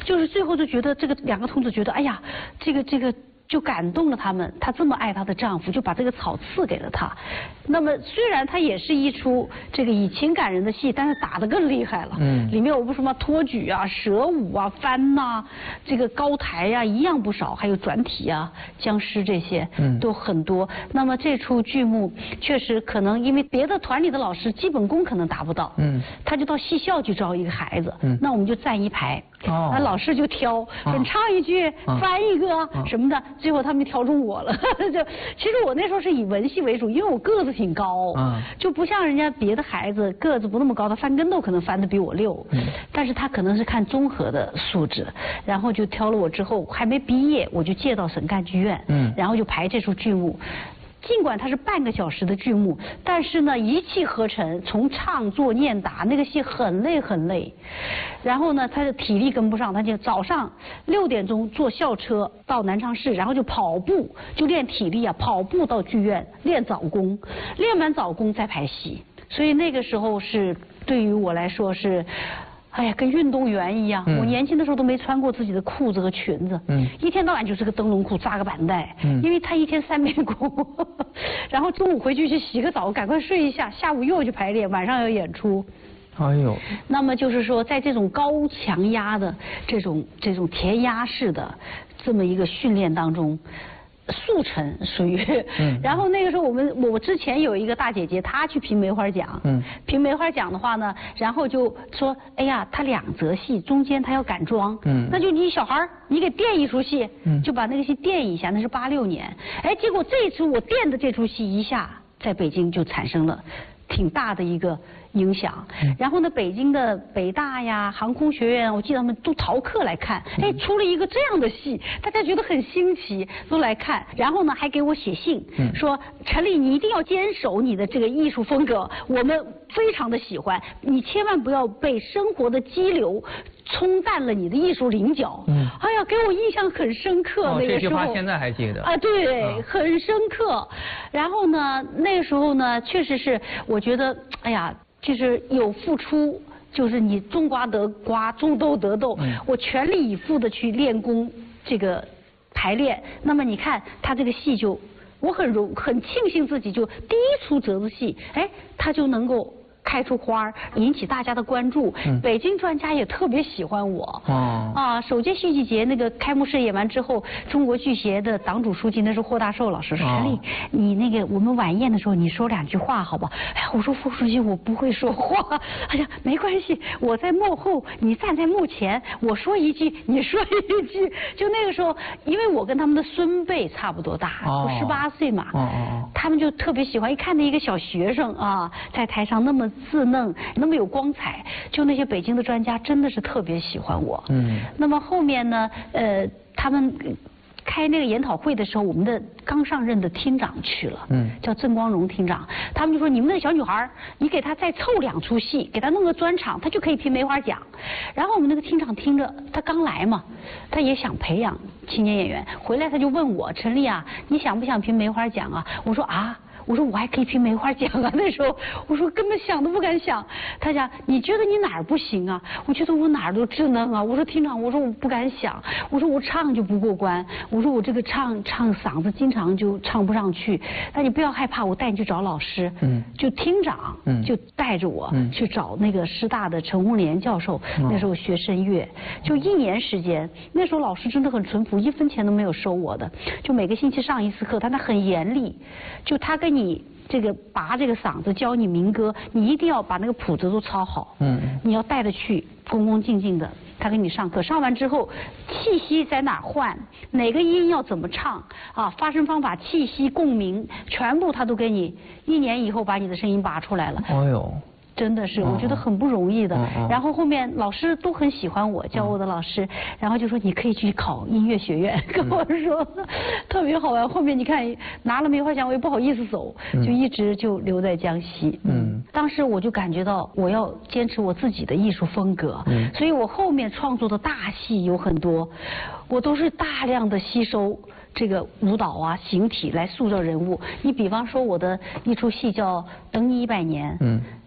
就是最后就觉得这个两个童子觉得，哎呀，这个。就感动了他们，她这么爱她的丈夫，就把这个草赐给了他。那么虽然它也是一出这个以情感人的戏，但是打得更厉害了。里面有什么托举啊、蛇舞啊、翻呐、这个高台呀、一样不少，还有转体啊、僵尸这些，都很多。那么这出剧目确实可能因为别的团里的老师基本功可能达不到，他就到戏校去招一个孩子，那我们就站一排。那老师就挑，说你唱一句，翻一个什么的，最后他们就挑中我了。其实我那时候是以文戏为主，因为我个子挺高，就不像人家别的孩子个子不那么高，他翻跟斗可能翻得比我溜，但是他可能是看综合的素质，然后就挑了我之后还没毕业，我就借到省赣剧院，然后就排这出剧目。尽管它是半个小时的剧目，但是呢一气呵成，从唱作念打，那个戏很累很累。然后呢，他的体力跟不上，他就早上6点钟坐校车到南昌市，然后就跑步，就练体力啊，跑步到剧院练早功，练完早功再排戏。所以那个时候是对于我来说是。哎呀，跟运动员一样。我年轻的时候都没穿过自己的裤子和裙子，一天到晚就是个灯笼裤，扎个板带，因为他一天3遍功，然后中午回去洗个澡，赶快睡一下，下午又要去排练，晚上要演出。 哎呦， 那么就是说，在这种高强压的这种填鸭式的这么一个训练当中。速成属于，然后那个时候我之前有一个大姐姐，她去评梅花奖，评梅花奖的话呢，然后就说，哎呀，她2则戏中间她要赶妆，那就你小孩你给垫一出戏，就把那个戏垫一下，那是86年，哎，结果这出我垫的这出戏一下在北京就产生了挺大的一个影响，然后呢，北京的北大呀、航空学院，我记得他们都逃课来看，哎，出了一个这样的戏，大家觉得很新奇，都来看，然后呢，还给我写信，说陈丽，你一定要坚守你的这个艺术风格，我们非常的喜欢，你千万不要被生活的激流冲淡了你的艺术棱角。哎呀，给我印象很深刻，那个时候。 这句话现在还记得。 啊，对，很深刻。然后呢，那个时候呢，确实是我觉得，哎呀。就是有付出，就是你种瓜得瓜，种豆得豆。我全力以赴的去练功，这个排练。那么你看他这个戏就，我很庆幸自己就第一出折子戏，哎，他就能够开出花，引起大家的关注。北京专家也特别喜欢我。首届戏剧节那个开幕式演完之后，中国剧协的党主书记那是霍大寿老师说，陈丽，你那个我们晚宴的时候你说2句话好吧？哎呀，我说副书记我不会说话。哎呀，没关系，我在幕后，你站在幕前，我说一句，你说一句。就那个时候，因为我跟他们的孙辈差不多大，都18岁嘛，他们就特别喜欢，一看那一个小学生啊，在台上那么稚嫩，那么有光彩，就那些北京的专家真的是特别喜欢我。那么后面呢，他们开那个研讨会的时候，我们的刚上任的厅长去了，叫郑光荣厅长，他们就说你们那个小女孩，你给她再凑2出戏，给她弄个专场，她就可以评梅花奖。然后我们那个厅长听着，他刚来嘛，他也想培养青年演员，回来他就问我，陈丽啊，你想不想评梅花奖啊？我说啊。我说我还可以评梅花奖啊！那时候我说根本想都不敢想。他讲你觉得你哪儿不行啊？我觉得我哪儿都稚嫩啊。我说厅长，我说我不敢想。我说我唱就不过关。我说我这个唱嗓子经常就唱不上去。那你不要害怕，我带你去找老师。就厅长就带着我去找那个师大的陈红莲教授。那时候学声乐，就1年时间。那时候老师真的很淳朴，1分钱都没有收我的。就每个星期上1次课，但他很严厉。就他跟你这个拔这个嗓子教你民歌，你一定要把那个谱子都抄好。你要带着去，恭恭敬敬的，他给你上课。上完之后，气息在哪换，哪个音要怎么唱啊，发声方法、气息、共鸣，全部他都给你。1年以后把你的声音拔出来了。哎呦。真的是，我觉得很不容易的。然后后面老师都很喜欢我，教我的老师，然后就说你可以去考音乐学院，跟我说，特别好玩。后面你看拿了梅花奖，我也不好意思走，就一直就留在江西。当时我就感觉到我要坚持我自己的艺术风格，所以我后面创作的大戏有很多，我都是大量的吸收这个舞蹈啊、形体来塑造人物。你比方说我的一出戏叫《等你100年》。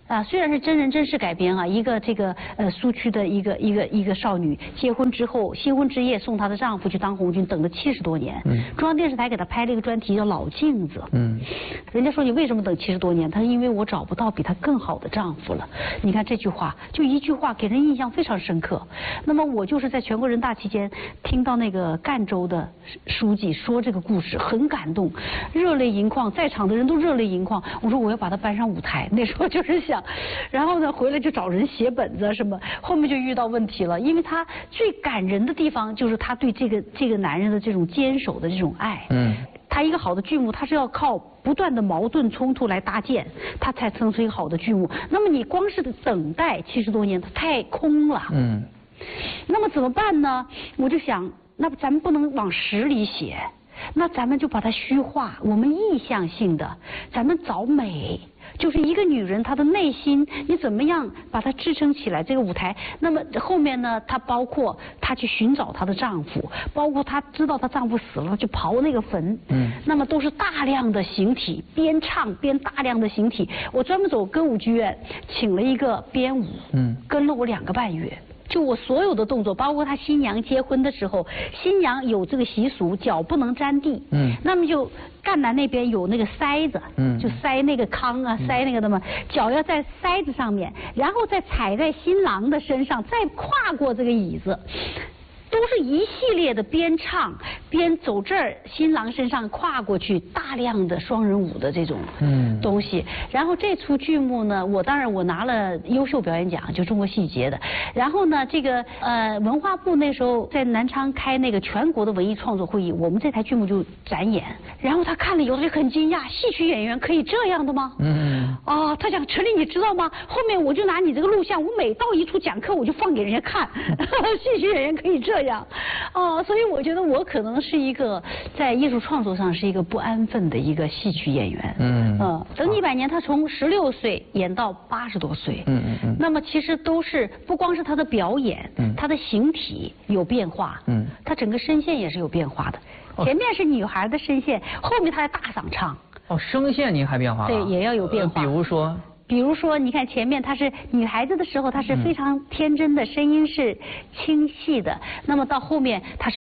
虽然是真人真事改编啊，一个这个苏区的一个少女结婚之后，新婚之夜送她的丈夫去当红军，等了70多年。中央电视台给她拍了一个专题叫《老镜子》。人家说你为什么等70多年？她说因为我找不到比她更好的丈夫了。你看这句话，就一句话给人印象非常深刻。那么我就是在全国人大期间听到那个赣州的书记说这个故事，很感动，热泪盈眶，在场的人都热泪盈眶。我说我要把它搬上舞台，那时候就是想。然后呢，回来就找人写本子什么，后面就遇到问题了，因为他最感人的地方就是他对这个男人的这种坚守的这种爱。他一个好的剧目，他是要靠不断的矛盾冲突来搭建，他才生出一个好的剧目。那么你光是等待70多年，它太空了。那么怎么办呢？我就想，那咱们不能往实里写，那咱们就把它虚化，我们意象性的，咱们找美。就是一个女人她的内心，你怎么样把她支撑起来这个舞台？那么后面呢，她包括她去寻找她的丈夫，包括她知道她丈夫死了去刨那个坟，那么都是大量的形体，边唱边大量的形体。我专门走歌舞剧院，请了一个编舞，跟了我2个半月。就我所有的动作，包括他新娘结婚的时候，新娘有这个习俗，脚不能沾地。那么就赣南那边有那个塞子，就塞那个糠啊，塞那个的嘛，脚要在塞子上面，然后再踩在新郎的身上，再跨过这个椅子。都是一系列的边唱边走这儿新郎身上跨过去，大量的双人舞的这种东西。然后这出剧目呢，我当然我拿了优秀表演奖，就中国戏剧节的。然后呢，这个文化部那时候在南昌开那个全国的文艺创作会议，我们这台剧目就展演。然后他看了以后就很惊讶，戏曲演员可以这样的吗？他讲陈丽你知道吗？后面我就拿你这个录像，我每到一处讲课我就放给人家看，戏曲演员可以这样。所以我觉得我可能是一个在艺术创作上是一个不安分的一个戏曲演员。等你100年，他从16岁演到80多岁。那么其实都是不光是他的表演，他的形体有变化，他整个声线也是有变化的。前面是女孩的声线，后面他在大嗓唱。 声线您还变化了？ 对，也要有变化。比如说，你看前面她是女孩子的时候，她是非常天真的，声音是清细的。那么到后面她是